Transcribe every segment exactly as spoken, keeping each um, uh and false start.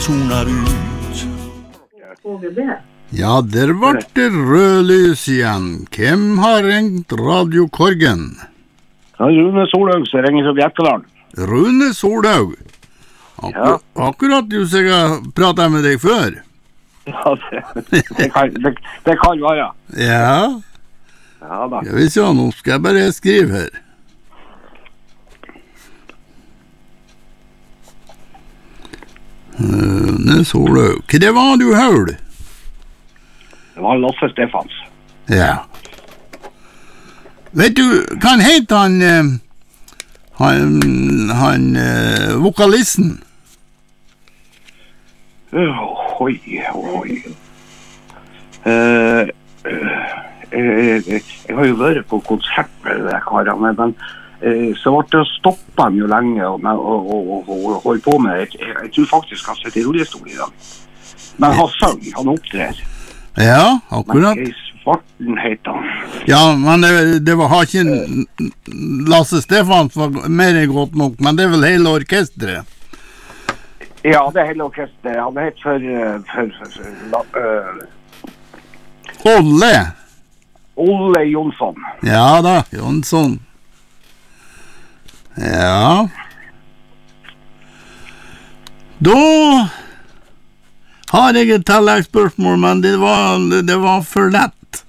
zonar ut. Ja, der var det rødlys igjen. Hvem har ringt radiokorgen? Ja, Rune Solhaug, som ringer fra Bjerkeland. Rune Solhaug? Akkur Ja. Akkurat du som jeg pratet med deg før. Ja, det, det, kan, det, det kan være. Ja, Ja da. jeg vil se, nå skal jeg bare skrive her. Rune Solhaug. Hva det var du hørte? Det var Lasse Stefans. Ja. Vet du, hva han heter han, eh, han, han eh, vokalisten? Uh, oi, oi. Uh, uh, uh, jeg har jo vært på konsert med det karene, men uh, så ble det stoppet han jo lenge og, og, og, og, og holdt på med det. Jeg, jeg tror faktisk han sitter i rullestol i dag. Men han sang, han opptrer. Ja, akkurat. Men i Svarten heter han. Ja, men det, det var har ikke Lasse Stefans var mer enn godt nok, men det er vel hele orkestret. Ja, det er hele orkestret. Han heter for... for, for, for uh, Olle. Olle Jonsson. Ja da, Jonsson. Ja. Da har jeg et tilleggsspørsmål, men det var, det var for lett.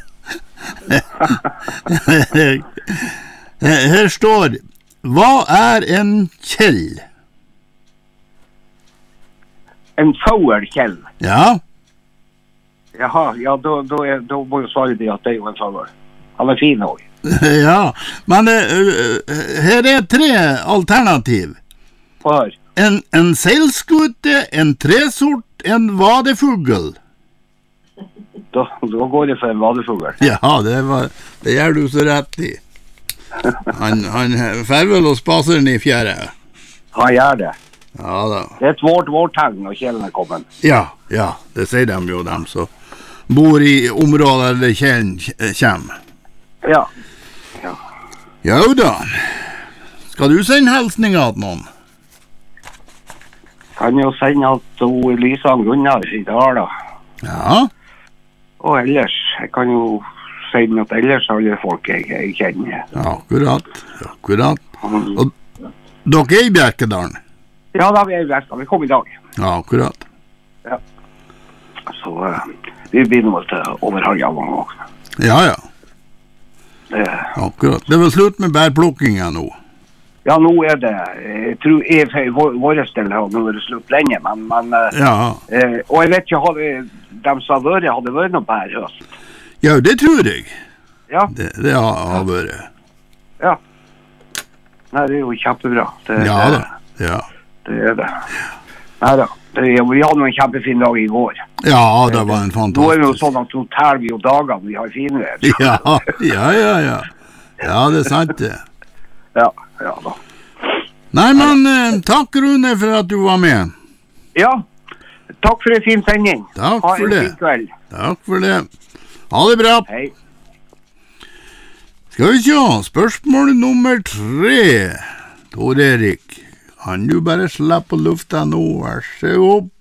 Her står, hva er en kjell? En fauerkjell. Ja. Jaha, ja, da, da, er, da må jo svare det at det er jo en fauer. Han er fin også. Ja, men uh, her er tre alternativ. Få hør. En, en seilskute, en tresort, en vadefugl. Da, da går det for en vadefugl. Ja, det, var, det gjør du så rett i. Han, han fer vel og spaser den i fjære. Han gjør det. Ja da. Det er et vårt vårtegn når kjelen er kommet. Ja, ja, det sier de jo, dem som bor i områder der kjelen kommer. Ja. Ja. Ja da. Skal du sende hilsninger til noen? Kan jo sende at hun Lisa Gunnar i dag da. Ja. Og ellers, jeg kan jo sende at ellers alle folk jeg, jeg kjenner. Akkurat, akkurat. Og dere er i Bjerkedalen? Ja, da er vi i Bjerkedalen. Vi kom i dag. Ja, akkurat. Ja. Så uh, vi begynner vel til over halv gang også. Ja, ja. Det, akkurat. Det var slutt med bærplukkingen nå. ja, nå er det, jeg tror, jeg, for vår del har nå vært slutt lenge, men, men uh, Ja. uh, og jeg vet ikke, hadde, de som har vært, hadde vært noe bærhøst. Ja, det tror jeg. Ja. Det, det har, har vært. Ja. Nei, det er jo kjempebra. Det, Ja det, da, ja. Det er det. Nei da. Det, vi hadde jo en kjempefin dag i går. Ja, det var en fantastisk. Nå er det jo sånn at så tærer vi jo dagene vi har finvær. Ja, ja, ja, ja. Ja, det er sant det. Ja, ja da. Nei, men eh, takk Rune for at du var med. Ja, takk for en fin sending. Takk ha for en det. fin kveld. Takk for det. Ha det bra. Hei. Skal vi se, spørsmål nummer tre. Tor Erik, kan du bare slappe lufta nå, vær så god.